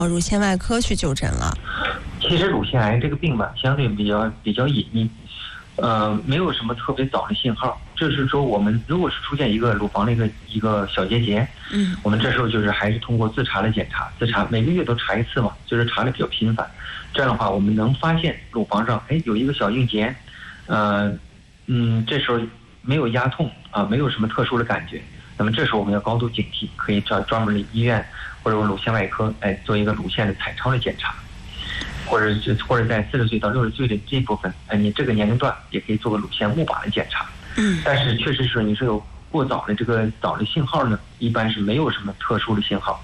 乳腺外科去就诊了？ 其实乳腺癌这个病吧，相对比较隐秘，没有什么特别早的信号。就是说，我们如果是出现一个乳房的一个小结节，我们这时候就是还是通过自查的检查，自查每个月都查一次嘛，就是查的比较频繁。这样的话，我们能发现乳房上有一个小硬结，这时候没有压痛啊，没有什么特殊的感觉。那么这时候我们要高度警惕，可以找专门的医院或者乳腺外科做一个乳腺的彩超的检查。或者在40岁到60岁的这部分，你这个年龄段也可以做个乳腺钼靶的检查。但是确实是你是有过早的这个早的信号呢，一般是没有什么特殊的信号。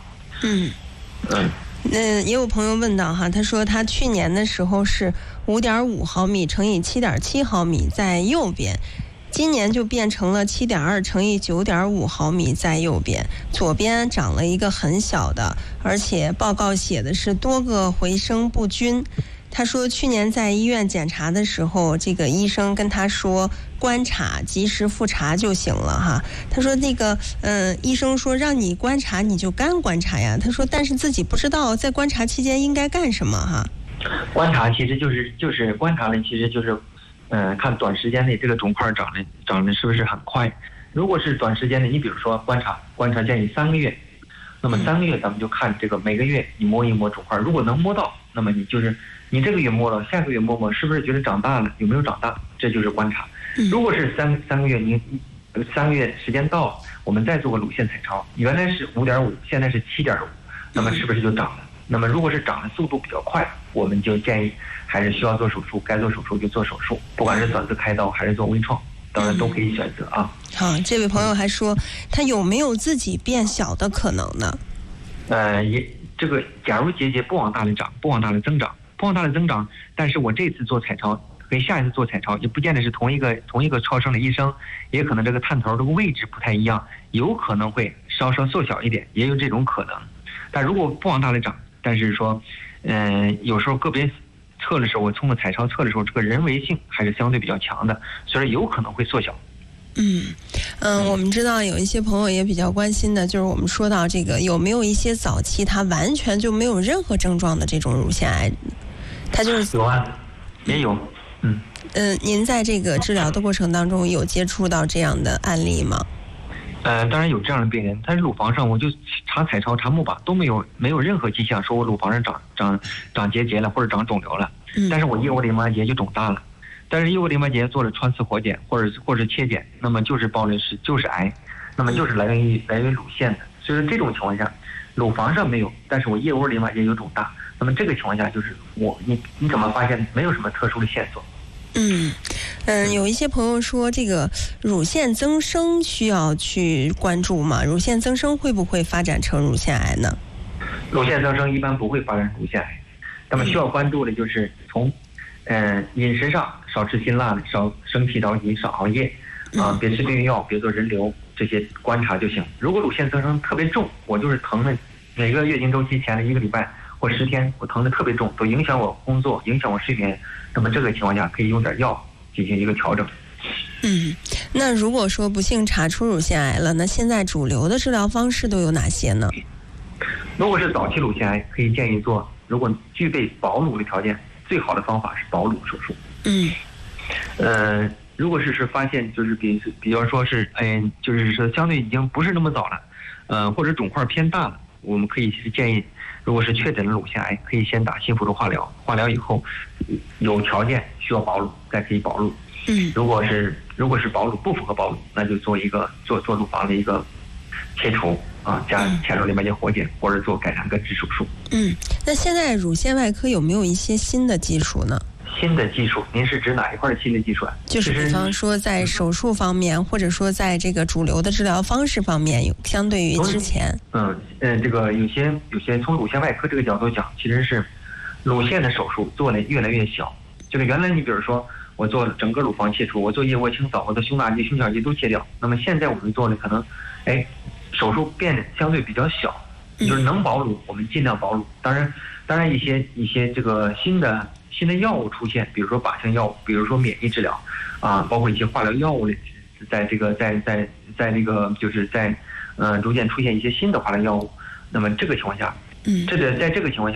也有朋友问到哈，他说他去年的时候是5.5毫米乘以7.7毫米在右边，今年就变成了7.2乘以9.5毫米在右边，左边长了一个很小的，而且报告写的是多个回声不均。他说去年在医院检查的时候，这个医生跟他说观察及时复查就行了哈。他说那个医生说让你观察你就干观察呀，他说但是自己不知道在观察期间应该干什么哈。 观察其实就是观察呢，其实就是看短时间内这个肿块长得是不是很快。如果是短时间内，你比如说观察建议3个月，那么3个月咱们就看这个每个月你摸一摸肿块，如果能摸到，那么你这个月摸了，下个月摸摸，是不是觉得长大了？有没有长大？这就是观察。如果是三个月，你3个月时间到了，我们再做个乳腺彩超，原来是5.5，现在是7.5，那么是不是就长了？那么如果是长的速度比较快，我们就建议还是需要做手术，该做手术就做手术，不管是短次开刀还是做微创，当然都可以选择啊。 好，这位朋友还说他有没有自己变小的可能呢？ 这个假如结节不往大了长，不往大了增长，但是我这次做彩超跟下一次做彩超也不见得是同一个超声的医生，也可能这个探头这个位置不太一样，有可能会稍稍缩小一点，也有这种可能。但如果不往大了长，但是说有时候个别测的时候，我通过彩超测的时候，这个人为性还是相对比较强的，所以有可能会缩小。 我们知道有一些朋友也比较关心的，就是我们说到这个有没有一些早期他完全就没有任何症状的这种乳腺癌，他就是有啊，也有。 您在这个治疗的过程当中有接触到这样的案例吗？ 当然有这样的病人，他是乳房上我就查彩超查钼靶都没有任何迹象说我乳房上长结节了或者长肿瘤了，但是我腋窝淋巴结就肿大了。但是腋窝淋巴结做了穿刺活检或者切检，那么就是报的就是癌，那么就是来源于乳腺的。所以说这种情况下，乳房上没有，但是我腋窝淋巴结有肿大，那么这个情况下就是你怎么发现没有什么特殊的线索？ 有一些朋友说这个乳腺增生需要去关注吗？乳腺增生会不会发展成乳腺癌呢？ 乳腺增生一般不会发展乳腺癌，那么需要关注的就是从饮食上少吃辛辣的，少生气着急，少熬夜别吃避孕药，别做人流，这些观察就行。如果乳腺增生特别重，我就是疼的，每个月经周期前的1个礼拜或10天，我疼的特别重，都影响我工作，影响我睡眠，那么这个情况下可以用点药进行一个调整。 那如果说不幸查出乳腺癌了，那现在主流的治疗方式都有哪些呢？ 如果是早期乳腺癌，可以建议做，如果具备保乳的条件，最好的方法是保乳手术。如果是发现就是比方说是就是说相对已经不是那么早了，或者肿块偏大了，我们可以是建议，如果是确诊了乳腺癌，可以先打新辅助化疗，化疗以后有条件需要保乳，再可以保乳。如果是保乳不符合保乳，那就做乳房的一个切除加前乳淋巴结活检，或者做改善根治手术。 那现在乳腺外科有没有一些新的技术呢？ 新的技术，您是指哪一块的新的技术啊？ 就是比方说在手术方面，或者说在这个主流的治疗方式方面，相对于之前。 这个有些从乳腺外科这个角度讲，其实是乳腺的手术做的越来越小。就是原来你比如说我做整个乳房切除，我做腋窝清扫，我的胸大肌、胸小肌都切掉，那么现在我们做的可能手术变得相对比较小，就是能保乳我们尽量保乳。当然一些这个新的药物出现，比如说靶向药物，比如说免疫治疗包括一些化疗药物在那个就是在逐渐出现一些新的化疗药物，那么这个情况下这个在这个情况下。